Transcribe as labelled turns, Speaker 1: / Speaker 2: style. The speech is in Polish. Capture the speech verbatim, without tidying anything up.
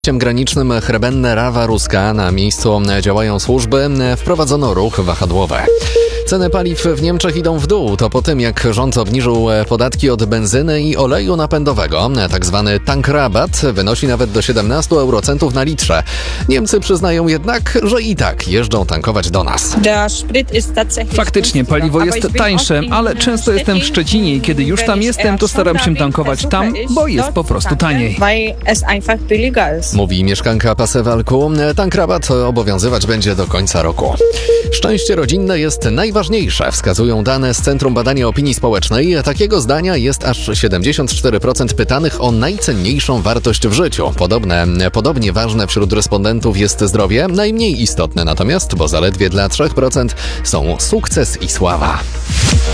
Speaker 1: granicznym Hrebenne-Rawa Ruska na miejscu działają służby, wprowadzono ruch wahadłowy. Ceny paliw w Niemczech idą w dół. To po tym, jak rząd obniżył podatki od benzyny i oleju napędowego. Tak zwany tankrabat wynosi nawet do siedemnaście eurocentów na litrze. Niemcy przyznają jednak, że i tak jeżdżą tankować do nas.
Speaker 2: Faktycznie paliwo jest tańsze, ale często jestem w Szczecinie i kiedy już tam jestem, to staram się tankować tam, bo jest po prostu taniej.
Speaker 1: Mówi mieszkanka Pasewalku. Tankrabat obowiązywać będzie do końca roku. Szczęście rodzinne jest najważniejsze, wskazują dane z Centrum Badania Opinii Społecznej. Takiego zdania jest aż siedemdziesiąt cztery procent pytanych o najcenniejszą wartość w życiu. Podobne, podobnie ważne wśród respondentów jest zdrowie, najmniej istotne natomiast, bo zaledwie dla trzy procent są sukces i sława.